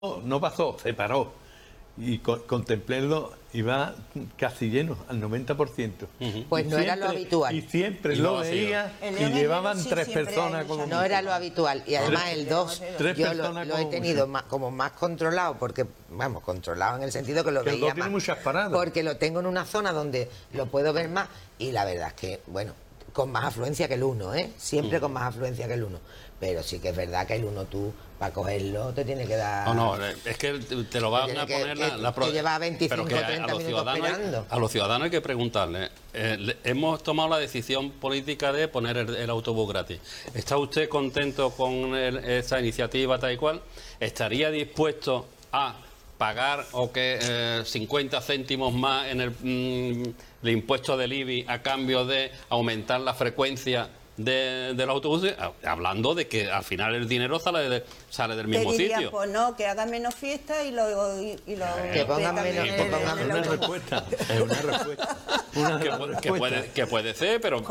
no pasó, se paró. Y contemplélo, iba casi lleno, al 90%. Pues no era lo habitual. Y siempre lo veía y llevaban 3 personas como... No era lo habitual. Y además el 2, yo lo he tenido como más controlado, porque, vamos, controlado en el sentido que lo veía más. Tiene muchas paradas. Porque lo tengo en una zona donde lo puedo ver más, y la verdad es que, bueno, con más afluencia que el 1, ¿eh? Siempre con más afluencia que el 1. Pero sí que es verdad que el 1 tú, para cogerlo, te tiene que dar... No, es que te lo van a poner la que lleva 25 o 30 minutos esperando. A los ciudadanos hay que preguntarle. Hemos tomado la decisión política de poner el autobús gratis. ¿Está usted contento con esa iniciativa tal y cual? ¿Estaría dispuesto a pagar 50 céntimos más en el impuesto del IBI a cambio de aumentar la frecuencia de los autobuses, hablando de que al final el dinero sale del mismo sitio? Pues no, que hagan menos fiesta y lo que pongan menos. Es una respuesta. Es una respuesta. Que puede ser, pero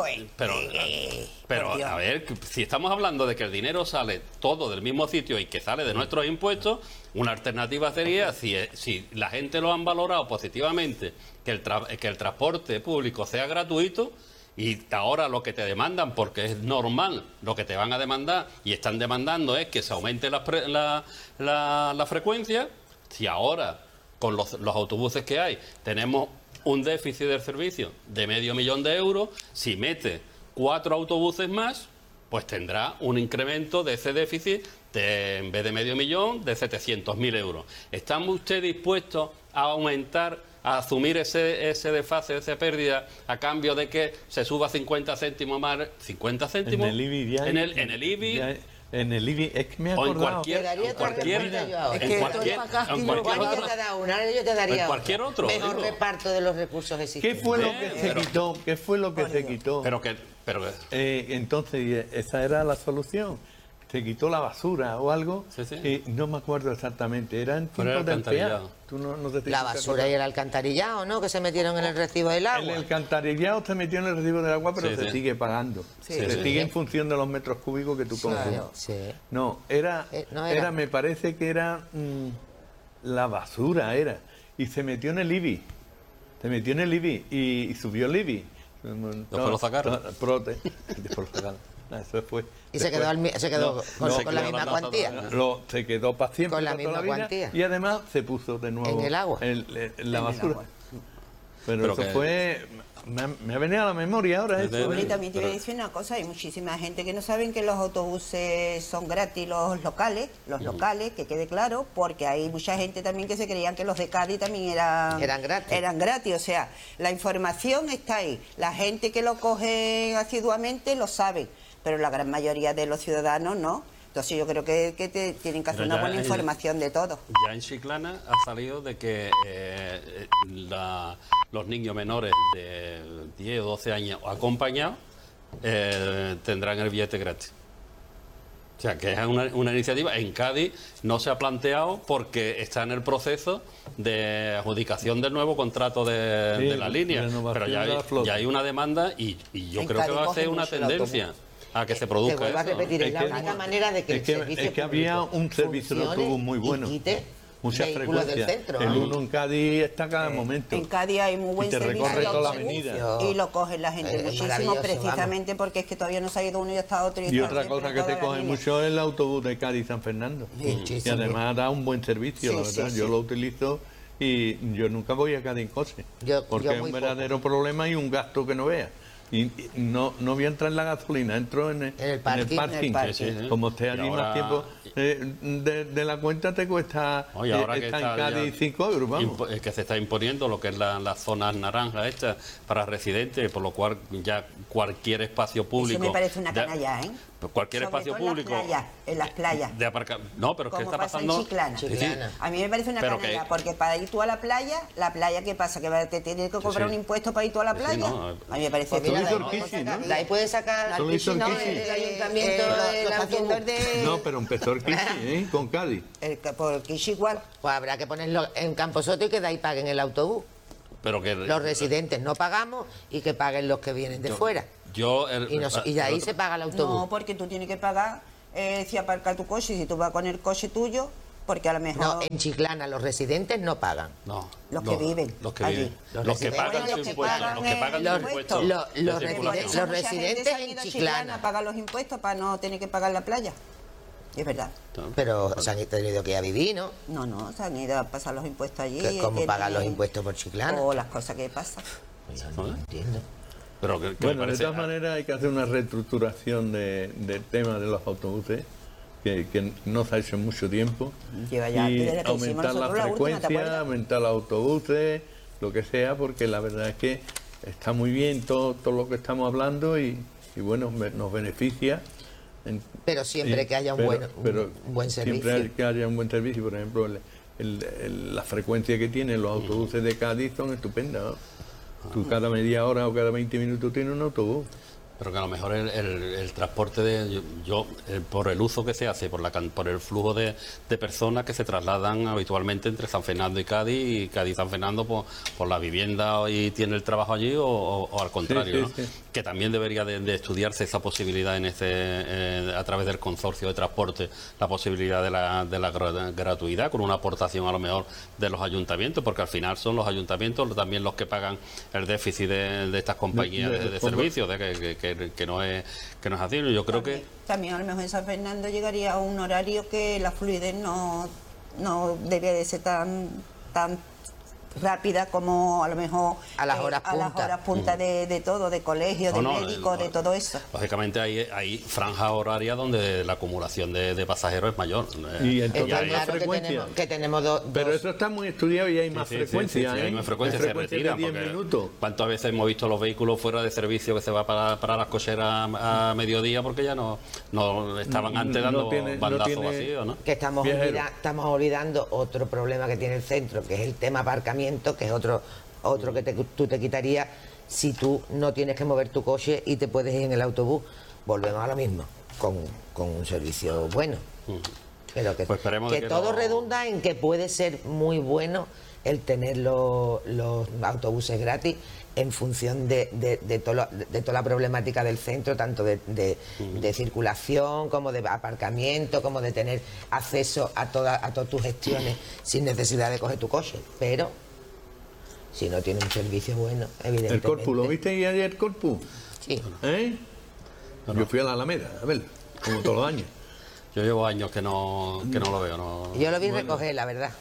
a ver, si estamos hablando de que el dinero sale todo del mismo sitio y que sale de nuestros impuestos, una alternativa sería, si la gente lo han valorado positivamente, que el transporte público sea gratuito. Y ahora lo que te demandan, porque es normal, lo que te van a demandar y están demandando es que se aumente la frecuencia. Si ahora, con los autobuses que hay, tenemos un déficit del servicio de 500.000 euros, si mete 4 autobuses más, pues tendrá un incremento de ese déficit en vez de 500.000, de 700.000 euros. ¿Están ustedes dispuestos a aumentar, a asumir ese desfase, esa pérdida, a cambio de que se suba 50 céntimos más? ¿50 céntimos? En el IBI ya. En el IBI. En el IBI, es que me he acordado. En cualquier otro. Mejor reparto de los recursos existentes. ¿Qué fue lo que se quitó? ¿Qué fue lo que se quitó? Entonces, esa era la solución. Se quitó la basura o algo, no me acuerdo exactamente, era en tiempos del peaje. La basura y el alcantarillado, ¿no? Que se metieron en el recibo del agua. El alcantarillado se metió en el recibo del agua, pero se sigue pagando. Se sigue en función de los metros cúbicos que tú consumes. No, era, me parece que era la basura, y se metió en el IBI. Se metió en el IBI y subió el IBI. Después lo sacaron. Después lo sacaron. Eso fue. Y se quedó con la misma cuantía. Se quedó para siempre con la misma cuantía. Y además se puso de nuevo en el agua. En la basura. Pero eso fue. Me ha venido a la memoria ahora eso. Y también te voy a decir una cosa, hay muchísima gente que no saben que los autobuses son gratis, los locales, que quede claro, porque hay mucha gente también que se creían que los de Cádiz también eran gratis. O sea, la información está ahí, la gente que lo coge asiduamente lo sabe, pero la gran mayoría de los ciudadanos no. Entonces yo creo que tienen que hacer una buena información de todo. Ya en Chiclana ha salido de que los niños menores de 10 o 12 años acompañados tendrán el billete gratis. O sea, que es una iniciativa. En Cádiz no se ha planteado porque está en el proceso de adjudicación del nuevo contrato de la línea. Pero ya hay una demanda y yo creo que va a ser una tendencia a que se produzca. Te vuelvo a repetir, es la única manera de que el servicio que había un servicio de autobús muy bueno. Mucha frecuencia. El 1 en Cádiz está cada momento. En Cádiz hay muy buen servicio. Y te recorre toda la avenida. Y lo coge la gente muchísimo, precisamente porque es que todavía no se ha ido uno y está otro. Y otra cosa que se coge mucho es el autobús de Cádiz-San Fernando. Y además da un buen servicio, la verdad. Yo lo utilizo y yo nunca voy a Cádiz en coche. Porque es un verdadero problema y un gasto que no veas. Y no voy a entrar en la gasolina, entro en el parking. Como esté allí más tiempo, de la cuenta te cuesta ahora que está en Cádiz 5 euros, vamos. Es que se está imponiendo lo que es las zonas naranjas estas para residentes, por lo cual ya cualquier espacio público... Eso me parece una canalla, ¿eh? Cualquier sobre espacio todo público... En las playas. De aparcar... No, pero ¿qué está pasando? En Chiclana. A mí me parece una canalla, porque para ir tú a la playa, ¿qué pasa? ¿Que te tienes que cobrar un impuesto para ir tú a la playa? A mí me parece... De ahí puedes sacar al piscina del ayuntamiento No, pero empezó el Kishi, con Cádiz. Por el Kishi igual. Pues habrá que ponerlo en Camposoto y que de ahí paguen el autobús. Pero que los residentes no pagamos y que paguen los que vienen de fuera. Y de ahí se paga el autobús. No, porque tú tienes que pagar si aparca tu coche. Si tú vas con el coche tuyo, porque a lo mejor... No, en Chiclana los residentes no pagan. No. Los que viven allí. Los que pagan su impuesto. Los que pagan su impuesto. Los residentes en Chiclana pagan los impuestos para no tener que pagar la playa. Es verdad. Pero se han tenido que ir a vivir, ¿no? No, se han ido a pasar los impuestos allí. ¿Cómo pagan los impuestos por Chiclana? O las cosas que pasan. No entiendo. Pero bueno, de todas maneras hay que hacer una reestructuración del tema de los autobuses, que no se ha hecho en mucho tiempo. Lleva ya y desde que aumentar la frecuencia, aumentar los autobuses, lo que sea, porque la verdad es que está muy bien todo lo que estamos hablando y bueno, nos beneficia. Pero siempre que haya un buen servicio. Siempre que haya un buen servicio, por ejemplo, la frecuencia que tienen los autobuses de Cádiz son estupendas, ¿no? Tú cada media hora o cada 20 minutos tienes un autobús. Pero que a lo mejor el transporte por el uso que se hace, por el flujo de personas que se trasladan habitualmente entre San Fernando y Cádiz San Fernando por la vivienda y tiene el trabajo allí o al contrario, sí, ¿no? Sí. Que también debería de estudiarse esa posibilidad a través del consorcio de transporte, la posibilidad de la gratuidad con una aportación a lo mejor de los ayuntamientos, porque al final son los ayuntamientos también los que pagan el déficit de estas compañías de servicios, que no es así. Yo creo que también a lo mejor en San Fernando llegaría a un horario que la fluidez no debía de ser tan rápida como a lo mejor a las horas punta de todo, de colegio, de médicos, de todo eso. Lógicamente hay franjas horarias donde la acumulación de pasajeros es mayor. Y entonces claro hay más frecuencia. Que tenemos dos. Pero eso está muy estudiado y hay más frecuencia. Hay más frecuencia, se retira. 10 minutos. ¿Cuántas veces hemos visto los vehículos fuera de servicio que se va para las cocheras a mediodía porque ya no estaban antes dando bandazos vacíos, ¿no? Que estamos olvidando otro problema que tiene el centro, que es el tema aparcamiento, que es otro que tú te quitarías si tú no tienes que mover tu coche y te puedes ir en el autobús. Volvemos a lo mismo, con un servicio bueno. Pero que, pues que todo redunda en que puede ser muy bueno el tener los autobuses gratis en función de toda la problemática del centro, tanto de circulación como de aparcamiento, como de tener acceso a todas tus gestiones sin necesidad de coger tu coche. Pero si no tiene un servicio bueno, evidentemente. ¿El Corpus? ¿Lo viste ayer el Corpus? Sí. Yo fui a la Alameda, a ver, como todos los años. Yo llevo años que no lo veo. No. Yo lo vi recoger, la verdad.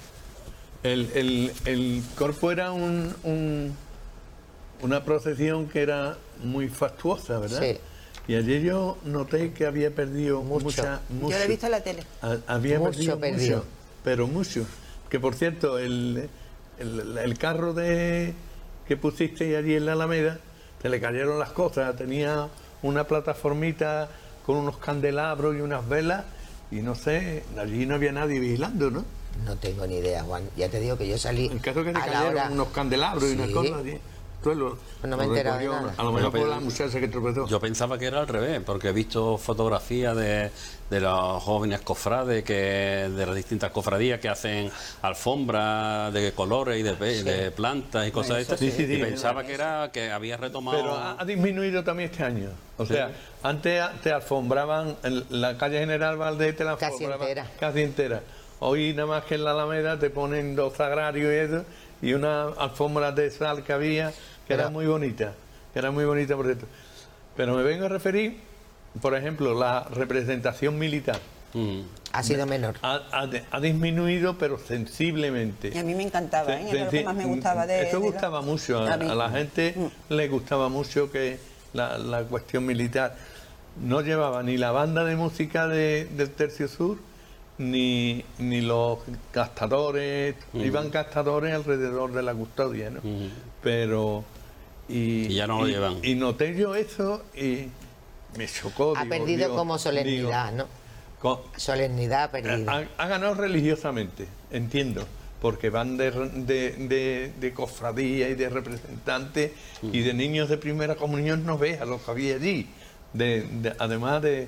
El Corpus era una procesión que era muy fastuosa, ¿verdad? Sí. Y ayer yo noté que había perdido mucho. Yo lo he visto en la tele. Había Mucho perdido mucho, pero mucho. Que por cierto, el carro que pusiste allí en la Alameda, se le cayeron las cosas, tenía una plataformita con unos candelabros y unas velas, y no sé, allí no había nadie vigilando, ¿no? No tengo ni idea, Juan. Ya te digo que yo salí. En caso que se cayeron unos candelabros y unas cosas. No me he enterado de nada. A lo mejor fue la muchacha que tropezó. Yo pensaba que era al revés, porque he visto fotografías de los jóvenes cofrades, de las distintas cofradías que hacen alfombras de colores y de plantas y cosas de estas. Sí, y pensaba que había retomado. Pero ha disminuido también este año. O sea, antes te alfombraban, en la calle General Valdés te la alfombraban casi entera. Hoy nada más que en la Alameda te ponen 2 sagrarios y eso, y una alfombra de sal que había, que era muy bonita, por cierto. Pero me vengo a referir, por ejemplo, la representación militar. Ha sido menor. Ha disminuido, pero sensiblemente. Y a mí me encantaba, era lo que más me gustaba Eso gustaba mucho, a la gente le gustaba mucho que la cuestión militar no llevaba ni la banda de música del Tercio Sur, ni los gastadores, iban gastadores alrededor de la custodia, ¿no? Pero y ya no lo llevan. Y noté yo eso y me chocó. Ha perdido como solemnidad, ¿no? Solemnidad perdida. Ha ganado religiosamente, entiendo, porque van de cofradía y de representantes y de niños de primera comunión, no ves a los que había allí, además de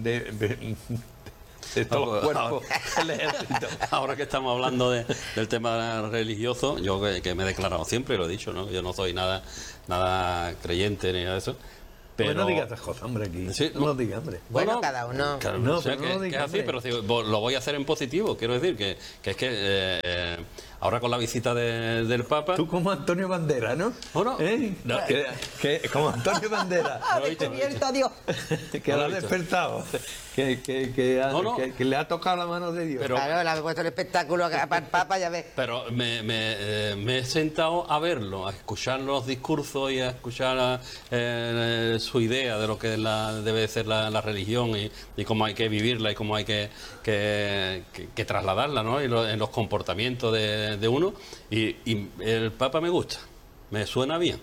todos los cuerpos del ejército. Ahora que estamos hablando del tema religioso, yo que me he declarado siempre, lo he dicho, ¿no? Yo no soy nada creyente ni nada de eso, Pero no digas esas cosas, hombre, aquí. Sí, no lo digas, hombre. Bueno, cada uno. Claro, no, o sea, que es así, pero lo voy a hacer en positivo. Quiero decir que es que ahora con la visita del Papa... Tú como Antonio Bandera, ¿no? ¿O no? No, como Antonio Bandera. Despierta Dios. Que lo ha despertado. Que le ha tocado la mano de Dios. Pero, claro, le ha puesto el espectáculo para el Papa, ya ves. Pero me he sentado a verlo, a escuchar los discursos y a escuchar su idea de lo que debe ser la religión y cómo hay que vivirla y cómo hay que trasladarla, ¿no? Y en los comportamientos de uno. Y el Papa me gusta, me suena bien.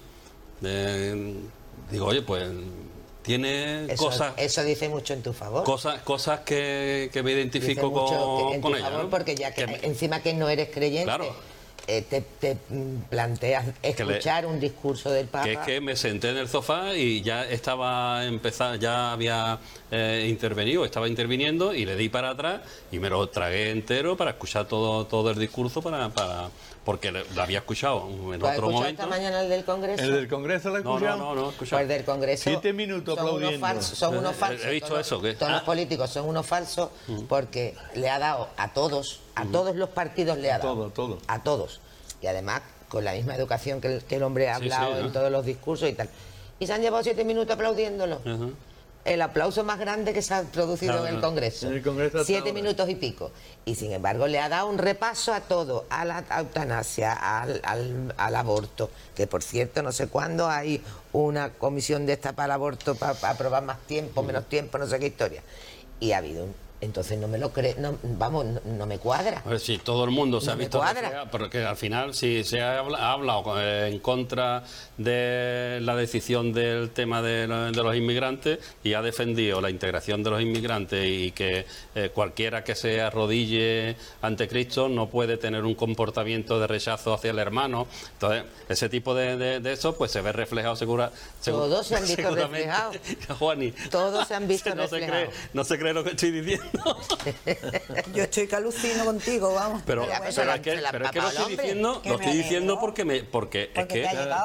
Digo, oye, pues... Tiene cosas... Eso dice mucho en tu favor. Cosas que me identifico con ella, ¿no? Porque ya que encima que no eres creyente, claro, te planteas escuchar un discurso del Papa. Que es que me senté en el sofá y ya estaba ya había intervenido, estaba interviniendo y le di para atrás y me lo tragué entero para escuchar todo el discurso porque lo había escuchado en otro momento. ¿Esta mañana el del Congreso? ¿El del Congreso lo he escuchado? No, pues el del Congreso 7 minutos aplaudiendo. Son unos falsos. He visto eso. Todos los políticos son unos falsos porque le ha dado a todos los partidos le ha dado. A todos. Y además con la misma educación que el hombre ha hablado en todos los discursos y tal. Y se han llevado 7 minutos aplaudiéndolo. El aplauso más grande que se ha producido en el Congreso. 7 minutos y pico. Y sin embargo le ha dado un repaso a todo, a la eutanasia, al aborto, que por cierto no sé cuándo hay una comisión de esta para el aborto para aprobar más tiempo, menos tiempo, no sé qué historia. Y ha habido entonces no me lo creo, no me cuadra. A ver, si todo el mundo se ha visto porque al final si se ha hablado en contra de la decisión del tema de los inmigrantes y ha defendido la integración de los inmigrantes y que cualquiera que se arrodille ante Cristo no puede tener un comportamiento de rechazo hacia el hermano. Entonces, ese tipo de eso pues se ve reflejado todos se han visto reflejados. Juani, todos se han visto reflejados. No se cree lo que estoy diciendo. Yo estoy que alucino contigo, vamos. Pero es que lo estoy diciendo porque es que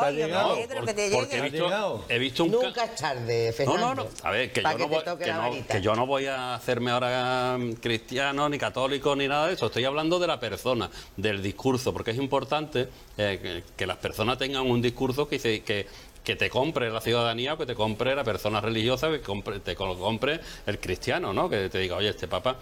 he visto un nunca es tarde, Fernando. No. A ver, que yo no voy a hacerme ahora cristiano ni católico ni nada de eso. Estoy hablando de la persona, del discurso, porque es importante que las personas tengan un discurso que te compre la ciudadanía o que te compre la persona religiosa, que te compre el cristiano, ¿no? Que te diga, oye, este Papa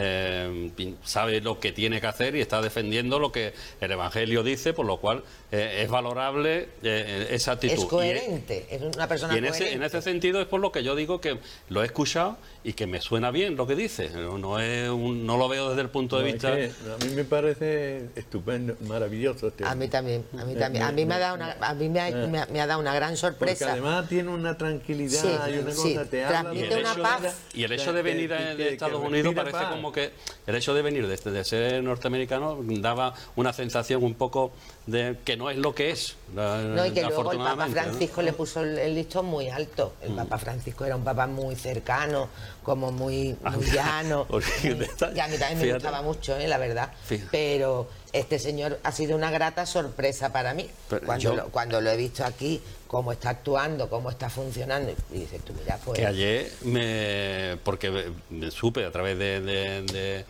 sabe lo que tiene que hacer y está defendiendo lo que el Evangelio dice, por lo cual es valorable esa actitud. Es coherente, es una persona coherente. En ese sentido es por lo que yo digo que lo he escuchado y que me suena bien lo que dice. No lo veo desde el punto de vista... Es que a mí me parece estupendo, maravilloso. A mí también. A mí me ha dado una gran sorpresa. Porque además tiene una tranquilidad y una cosa, te habla. Transmite una paz. Y el hecho de venir de Estados Unidos parece paz. Como que el hecho de venir de ser norteamericano daba una sensación un poco de que no es lo que es. No, y que luego el Papa Francisco le puso el listón muy alto. El Papa Francisco era un papa muy cercano, como muy llano. Y a mí también me gustaba mucho, la verdad. Pero este señor ha sido una grata sorpresa para mí. Cuando lo he visto aquí, cómo está actuando, cómo está funcionando, y dices tú, mira, pues... Que ayer porque me supe a través del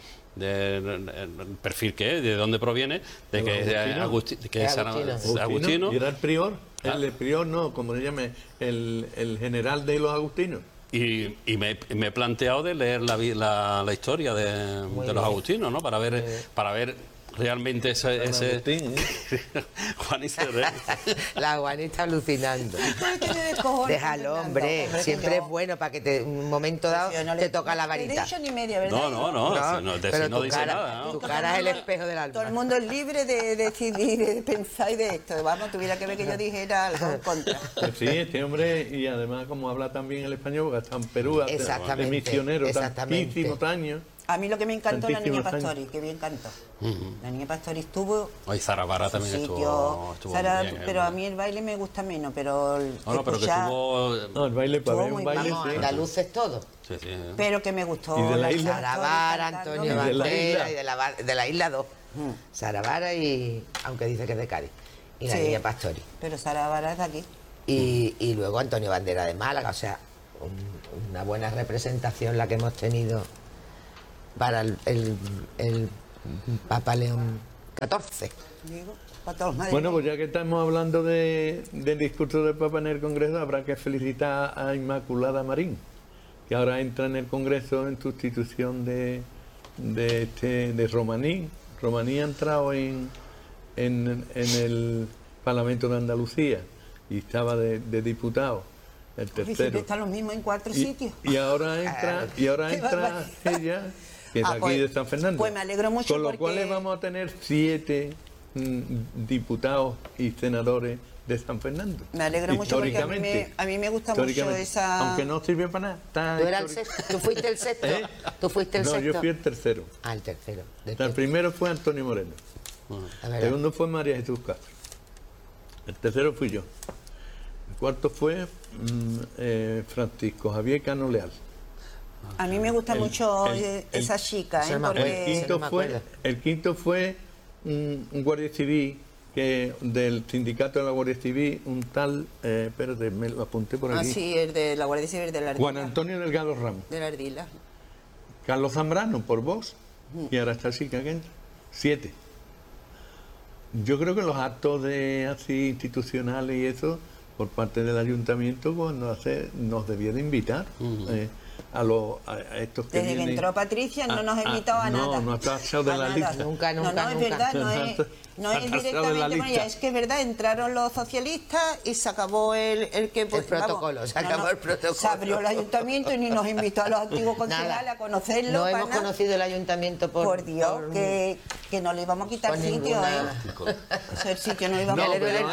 perfil que es, de dónde proviene, de que es Agustino. Y era el prior, el prior no, como se llame, el general de los agustinos. Y me he planteado de leer la historia de los agustinos, ¿no? Para ver realmente ese Juan y la Juanita alucinando. Déjalo, hombre, siempre es bueno para que en un momento dado te toca la varita. No, dice nada. Tu cara es el espejo del alma. Todo el mundo es libre de decidir, de pensar y de esto. Vamos, tuviera que ver que yo dijera algo en contra. Pues sí, este hombre, y además como habla también el español, porque está en Perú, de misionero tantísimos años. A mí lo que me encantó la niña Pastori, que bien cantó. La niña Pastori estuvo... Ay, Sara Vara también estuvo bien. Pero a mí el baile me gusta menos, pero... el baile para ver un baile... Andaluces todo. Sí. Pero que me gustó. Y de la isla Sara Vara, Antonio Bandera, y de la isla 2. Sara Vara y... aunque dice que es de Cádiz. Y la niña Pastori. Pero Sara Vara es de aquí. y luego Antonio Bandera de Málaga, o sea, una buena representación la que hemos tenido para el Papa León XIV. Bueno, pues ya que estamos hablando del discurso del Papa en el Congreso, habrá que felicitar a Inmaculada Marín, que ahora entra en el Congreso en sustitución de Romaní. Romaní ha entrado en el Parlamento de Andalucía y estaba de diputado, el tercero. Siempre están los mismos en 4 sitios. Y ahora entra ella, que es aquí de San Fernando. Pues me alegro mucho. Con lo cual vamos a tener 7 diputados y senadores de San Fernando. Me alegro mucho porque a mí me gusta mucho esa... Aunque no sirve para nada. ¿Tú eras el sexto? ¿Tú fuiste el sexto? ¿Tú fuiste el sexto? No, yo fui el tercero. Ah, el tercero. El primero fue Antonio Moreno. El segundo fue María Jesús Castro. El tercero fui yo. El cuarto fue Francisco Javier Cano Leal. A mí me gusta mucho esa chica. El quinto fue un guardia civil del sindicato de la Guardia Civil, un tal, espérate, me lo apunté por aquí. Ah, sí, el de la Guardia Civil de la Ardila. Juan Antonio Delgado Ramos. De la Ardila. Carlos Zambrano, por vos. Y ahora está chica que entra. 7. Yo creo que los actos así institucionales y eso, por parte del ayuntamiento, cuando nos debía de invitar. A estos que desde que entró Patricia no nos ha invitado a nada. No ha pasado de la lista. Nunca. Es verdad, no es directamente con ella. Es que es verdad, entraron los socialistas y se acabó el protocolo, se acabó el protocolo. Se abrió el ayuntamiento y ni nos invitó a los antiguos concejales a conocerlo. No hemos conocido el ayuntamiento por Dios, que no le íbamos a quitar sitio, el sitio no íbamos a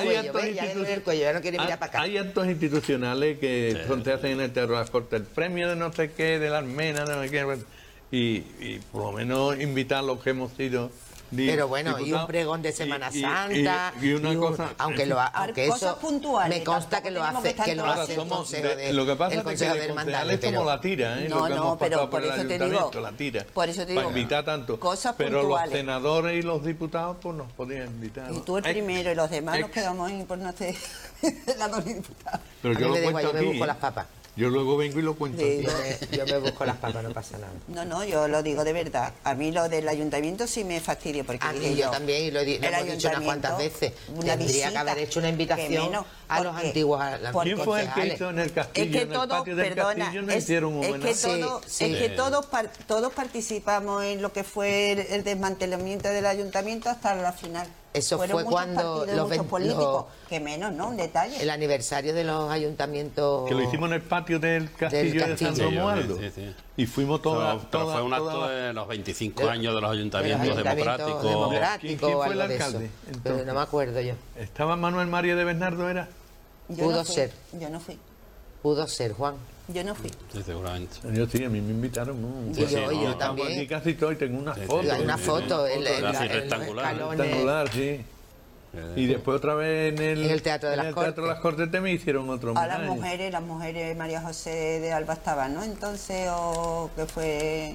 quitar. Hay actos institucionales que se hacen en el Teatro de las Cortes, el premio de no sé qué, de la Almena, de no sé qué, y por lo menos invitar a los que hemos sido. Pero bueno, y un pregón de Semana Santa, y una cosa, aunque eso me consta que lo hace el Consejo de lo que pasa es que de concejales somos la tira, no, pero por eso te digo, para invitar tanto, pero los senadores y los diputados pues nos podían invitar. Y tú el primero y los demás nos quedamos ahí por no hacer senadores y diputados. Pero yo me busco las papas. Yo luego vengo y lo cuento. Sí, yo me busco las papas, no pasa nada. No, yo lo digo de verdad. A mí lo del ayuntamiento sí me fastidia. Porque a mí yo también, y lo hemos dicho unas cuantas veces. Tendría que haber hecho una invitación a los antiguos ¿Quién fue el que hizo en el castillo, en el patio del castillo? No hicieron un homenaje. Es que todos participamos en lo que fue el desmantelamiento del ayuntamiento hasta la final. Eso fue cuando los políticos, que menos, ¿no? Un detalle. El aniversario de los ayuntamientos. Que lo hicimos en el patio del castillo de San Romualdo. Sí. Y fuimos todas. Pero fue un acto de los 25 años de los ayuntamientos democráticos. ¿Quién fue el alcalde? Pero no me acuerdo yo. ¿Estaba Manuel María de Bernardo, era? Pudo ser. Yo no fui. Pudo ser, Juan. Yo no fui. Sí, seguramente. Yo sí, a mí me invitaron. Yo también. Aquí casi todo y tengo una foto. Hay una foto. Rectangular, sí. Y después otra vez en el Teatro de las Cortes me hicieron otro homenaje. A las mujeres María José de Alba estaban, ¿no? Entonces, o que fue...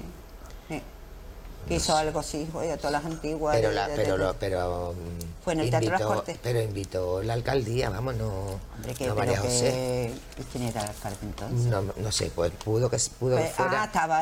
que hizo algo así, a todas las antiguas. Pero fue en el Teatro de las Cortes. Pero invitó la alcaldía, vamos, no María José. ¿Quién era el alcalde entonces? No sé, pues pudo que fuera. Estaba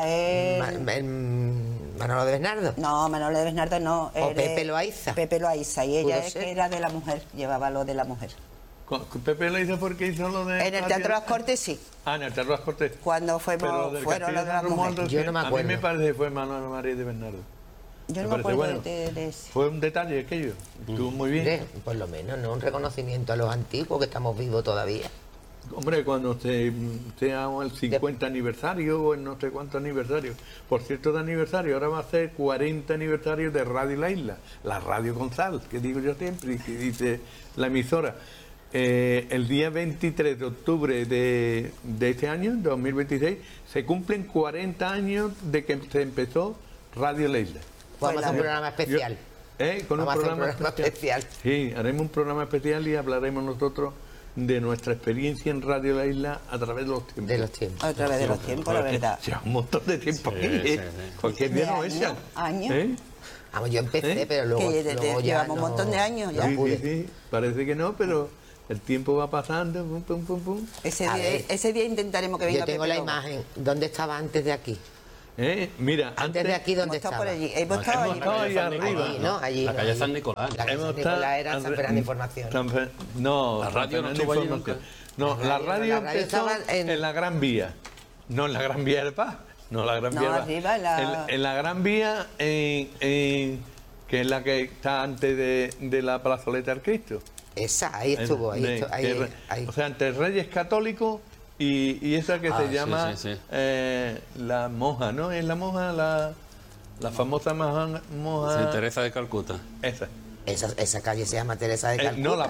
Manolo de Bernardo. No, Manolo de Bernardo no. O Pepe Loaiza. Pepe Loaiza, y ella es que era de la mujer, llevaba lo de la mujer. ¿Pepe Loaiza por qué hizo lo de...? En el Teatro de las Cortes, sí. En el Teatro de las Cortes. Cuando fueron los de la mujer. Yo no me acuerdo. A mí me parece que fue Manuel María de Bernardo. Yo no me acuerdo de ese. Fue un detalle aquello. Estuvo muy bien. Por lo menos, ¿no? Un reconocimiento a los antiguos que estamos vivos todavía. Hombre, cuando sea el 50 aniversario o el no sé cuánto aniversario. Por cierto, de aniversario, ahora va a ser 40 aniversario de Radio La Isla, la radio con sal, que digo yo siempre, y que dice la emisora. El día 23 de octubre de este año, 2026, se cumplen 40 años de que se empezó Radio La Isla. Vamos a hacer un programa especial. Con un programa especial. Sí, haremos un programa especial y hablaremos nosotros de nuestra experiencia en Radio La Isla a través de los tiempos. A través de los tiempos, la verdad. Lleva un montón de tiempo aquí, Cualquier día no es. ¿Años? Vamos, yo empecé, pero luego llevamos un montón de años ya. Sí, parece que no, pero el tiempo va pasando, pum, pum, pum, pum. Ese día intentaremos que venga. Yo tengo la imagen. ¿Dónde estaba antes de aquí? Mira, antes de aquí, ¿dónde estaba? Por allí. Hemos estado allí arriba. Allí, ¿no? Allí, la calle San Nicolás. La calle San Nicolás era San Fernando de Información. No, la radio no estuvo allí nunca. No, la radio empezó en la Gran Vía. No en la Gran Vía del Paz. No, la Gran Vía arriba en la Gran Vía, que es la que está antes de la plazoleta del Cristo. Esa, ahí estuvo, ahí. O sea, entre Reyes Católicos y esa que se llama la Moja, ¿no? Es la Moja, la famosa Moja. Sí, Teresa de Calcuta. Esa calle se llama Teresa de Calcuta. No,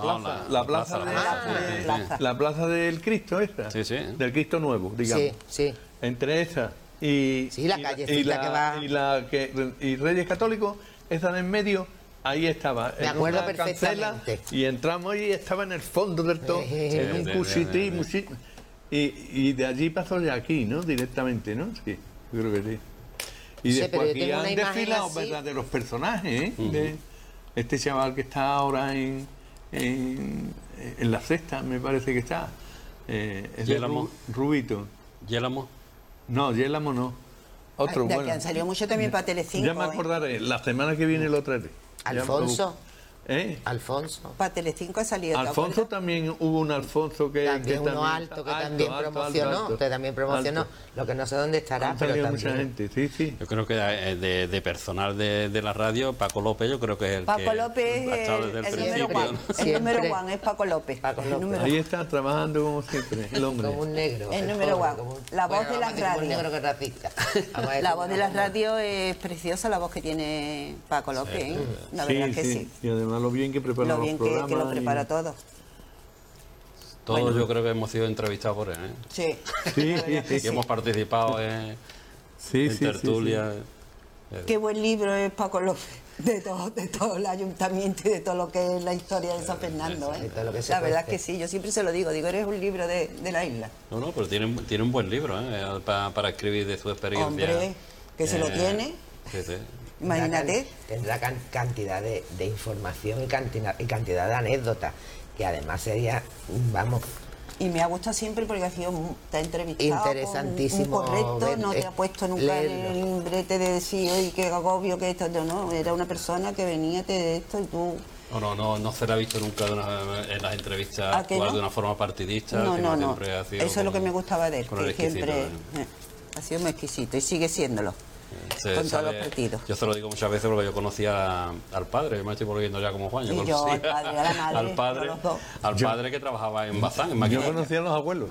la plaza del Cristo, esta. Sí, sí. Del Cristo Nuevo, digamos. Sí. Entre esa y la callecita que va. Y Reyes Católicos, esa de en medio. Ahí estaba. Me acuerdo perfectamente. Y entramos y estaba en el fondo del todo, en un cusití. Y de allí pasó ya aquí, ¿no? Directamente, ¿no? Sí, yo creo que sí. Y después aquí han desfilado verdaderos personajes, de este chaval que está ahora en la sexta, me parece que está. Es de Rubito. ¿Yélamo? No, Yélamo no. Otro, bueno. Que han salido mucho también para Telecinco. Ya me acordaré, la semana que viene lo traeré. Alfonso. Alfonso. Para Telecinco ha salido. Alfonso también hubo un Alfonso que también promocionó, que también promocionó. Lo que no sé dónde estará, pero también. Mucha gente, sí. Yo creo que de personal de la radio, Paco López, yo creo que es el Paco López ha estado desde el número uno. El número uno es Paco López. Ahí está trabajando como siempre, el hombre. Como un negro. El número uno. La voz de las radios. Un negro que racista. La voz de las radios es preciosa, la voz que tiene Paco López. La verdad que sí. Y además lo bien que prepara los programas. Que lo prepara todo. Todos yo creo que hemos sido entrevistados por él, Sí. Y hemos participado en tertulia. Qué buen libro es Paco López, de todo el ayuntamiento y de todo lo que es la historia de San Fernando. La verdad es que sí, yo siempre se lo digo, eres un libro de la isla. No, pero tiene un buen libro para escribir de su experiencia. Hombre, que se lo tiene. Sí. Imagínate. Tendrá cantidad de información y cantidad de anécdotas, que además sería, vamos... Y me ha gustado siempre porque te ha entrevistado interesantísimo, con correcto, no te ha puesto nunca en el brete de decir, oye, qué agobio, que esto, no, era una persona que venía de esto y tú... No se le ha visto nunca en las entrevistas actuar de una forma partidista. No. Eso es lo que me gustaba de él, que siempre ha sido muy exquisito y sigue siéndolo. Con todos los partidos. Yo se lo digo muchas veces porque yo conocía al padre, me estoy volviendo ya como Juan. Yo conocía al padre que trabajaba en Bazán, en maquinaria. Yo conocía a los abuelos.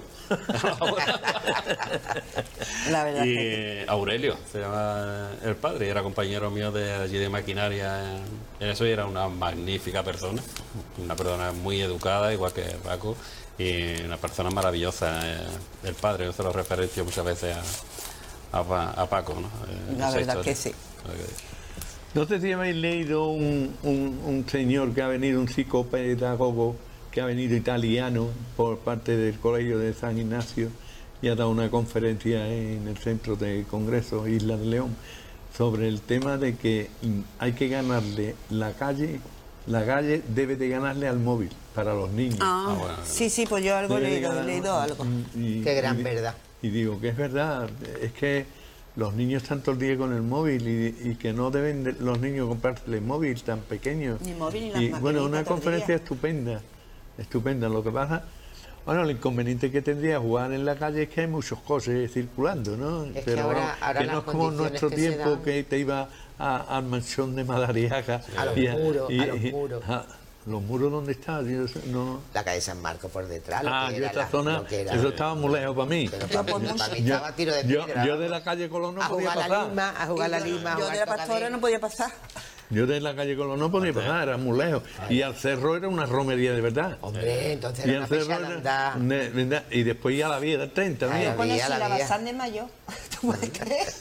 La verdad. Y Aurelio se llama el padre, y era compañero mío de allí de maquinaria en eso, y era una magnífica persona, una persona muy educada, igual que Paco, y una persona maravillosa. El padre, yo se lo referencio muchas veces a Paco, ¿no? La verdad que sí. No sé si habéis leído un señor que ha venido, un psicopedagogo que ha venido italiano por parte del Colegio de San Ignacio y ha dado una conferencia en el Centro de Congresos Isla de León sobre el tema de que hay que ganarle la calle debe de ganarle al móvil para los niños. Bueno. Sí, pues yo algo he leído algo. Qué gran verdad. Y digo que es verdad, es que los niños están todo el día con el móvil y que no deben los niños comprarse el móvil tan pequeño. Ni móvil ni las bueno, una conferencia estupenda. Lo que pasa, bueno, el inconveniente que tendría jugar en la calle es que hay muchos coches circulando, ¿no? Es pero que ahora que no es como nuestro tiempo que te iba al mansión de Madariaga. A los muros. ¿Los muros dónde están? No. La calle San Marcos por detrás. Esta zona, eso estaba muy lejos para mí. Pero para mí estaba a tiro de piedra. Yo de la calle Colón no podía pasar. A jugar la Lima. Yo de la Pastora no podía pasar. Yo de la calle Colón no podía pasar, era muy lejos. Y al cerro era una romería de verdad. Hombre, entonces era una fecha de andar. Y después ya la vía del 30. Yo conocí la Bazán de Mayo. ¿Tú puedes creer?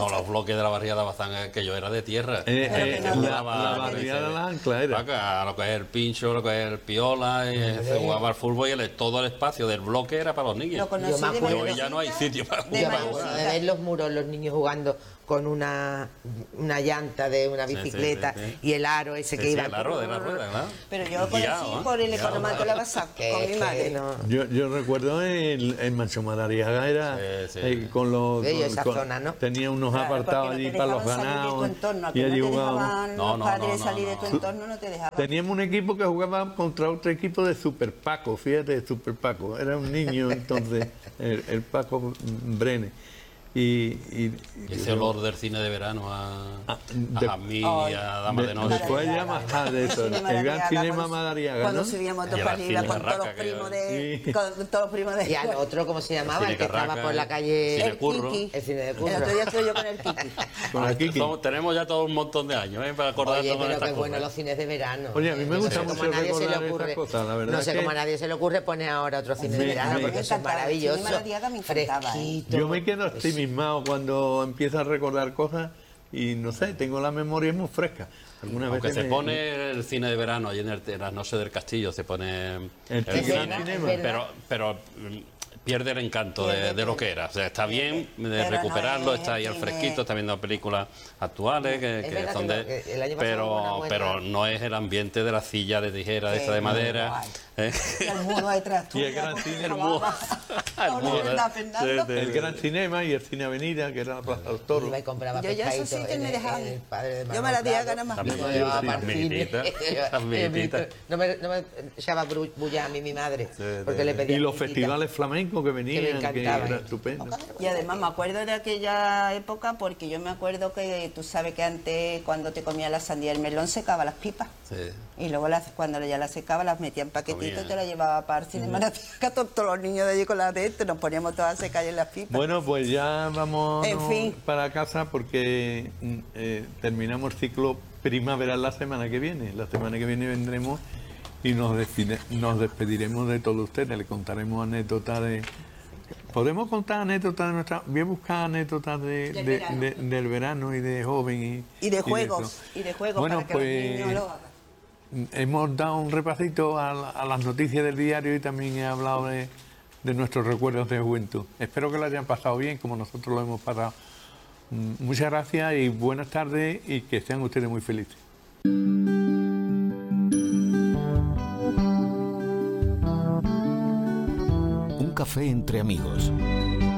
No, los bloques de la barriada Bazán, que yo era de tierra. La barriada de las Anclas era. Lo que es el pincho, lo que es el piola, se jugaba al fútbol y todo el espacio del bloque era para los niños. Hoy ya no hay sitio para jugar. De ver los muros, los niños jugando con una llanta de una bicicleta y el aro ese que iba. El aro de la rueda, ¿verdad? Pero yo conocí por el economato de la Basá, con mi madre. Yo recuerdo en Mancho Madariaga era con los... esa zona, ¿no? Tenía unos apartados allí para los ganados. Y allí jugábamos. Los padres salir de tu entorno no te dejaban. Teníamos un equipo que jugaba contra otro equipo de Super Paco, fíjate, Super Paco. Era un niño entonces, el Paco Brene. Y ese olor del cine de verano a Jamí, a Dama de Noche. Después ya más tarde eso, el Gran Cinema Madariaga, cuando subíamos dos partidas con todos los primos de y al otro, ¿cómo se llamaba? El que estaba por la calle... El Cine de Curro. El otro día estuve yo con el Kiki. Con el Kiki. Tenemos ya todo un montón de años para acordarnos de estas cosas. Pero qué bueno los cines de verano. Oye, a mí me gusta mucho recordar estas cosas, la verdad. No sé cómo a nadie se le ocurre poner ahora otro cine de verano, porque eso es maravilloso, fresquito. Yo me quedo optimismado cuando empiezo a recordar cosas y no sé, tengo la memoria muy fresca. Aunque se pone el cine de verano, allí en las noches del castillo se pone el cine, pero pierde el encanto de lo que era. O sea, está bien de recuperarlo, está ahí al fresquito, está viendo películas actuales que son pero no es el ambiente de la silla de tijera, de esta de madera. Y el mudo detrás. Y el gran cine, el Gran Cinema y el Cine Avenida, que era la Plaza de los Toros. Yo ya eso sí que me dejaban. Yo me la di a ganar más. No me echaba bulla a mí mi madre, porque le pedía. Y los festivales flamencos que venían, que eran estupendos. Y además me acuerdo de aquella época, porque yo me acuerdo que tú sabes que antes, cuando te comía la sandía, el melón secaba las pipas. Y luego cuando ya las secaba, las metía en paquetitos y te las llevaba para el Cinema Madariaga, todos los niños de allí con las de esto, nos poníamos todas a secar en las pipas. Bueno, pues ya vamos para casa porque terminamos el ciclo primaveral la semana que viene. La semana que viene vendremos y nos despediremos de todos ustedes, le contaremos anécdotas de... ¿Podemos contar anécdotas de nuestra...? Voy a buscar anécdotas del verano y de joven y de juegos, bueno, para que pues, los niños lo hagan. Hemos dado un repasito a las noticias del diario y también he hablado de nuestros recuerdos de juventud. Espero que lo hayan pasado bien, como nosotros lo hemos pasado. Muchas gracias y buenas tardes y que sean ustedes muy felices. Un café entre amigos.